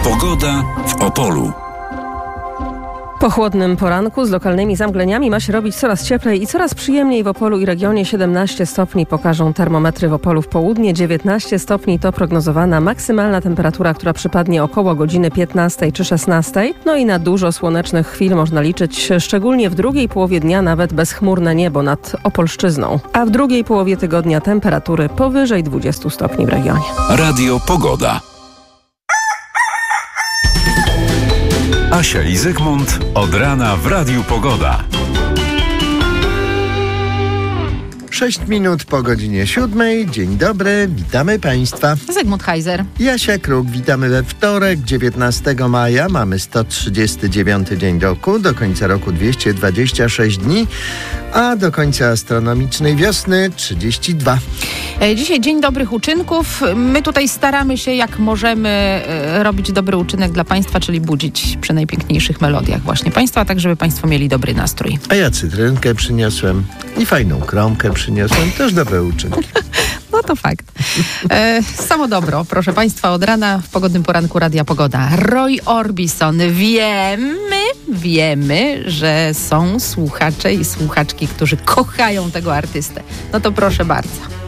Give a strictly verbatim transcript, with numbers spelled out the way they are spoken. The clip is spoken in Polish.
Pogoda w Opolu. Po chłodnym poranku z lokalnymi zamgleniami ma się robić coraz cieplej i coraz przyjemniej w Opolu i regionie. siedemnaście stopni pokażą termometry w Opolu w południe, dziewiętnaście stopni to prognozowana maksymalna temperatura, która przypadnie około godziny piętnastej czy szesnastej. No i na dużo słonecznych chwil można liczyć, szczególnie w drugiej połowie dnia, nawet bezchmurne niebo nad Opolszczyzną. A w drugiej połowie tygodnia temperatury powyżej dwudziestu stopni w regionie. Radio Pogoda. Asia i Zygmunt od rana w Radiu Pogoda. Sześć minut po godzinie siódmej. Dzień dobry, witamy Państwa. Zygmunt Heiser. Jasia Kruk, witamy we wtorek, dziewiętnastego maja. Mamy sto trzydziesty dziewiąty dzień roku, do końca roku dwieście dwadzieścia sześć dni, a do końca astronomicznej wiosny trzydzieści dwa. Dzisiaj dzień dobrych uczynków. My tutaj staramy się jak możemy robić dobry uczynek dla Państwa, czyli budzić przy najpiękniejszych melodiach właśnie Państwa, tak żeby Państwo mieli dobry nastrój. A ja cytrynkę przyniosłem i fajną kromkę przyniosłem, też dobre uczynki. No to fakt. E, samo dobro, proszę Państwa, od rana w pogodnym poranku Radia Pogoda. Roy Orbison. Wiemy, wiemy, że są słuchacze i słuchaczki, którzy kochają tego artystę. No to proszę bardzo.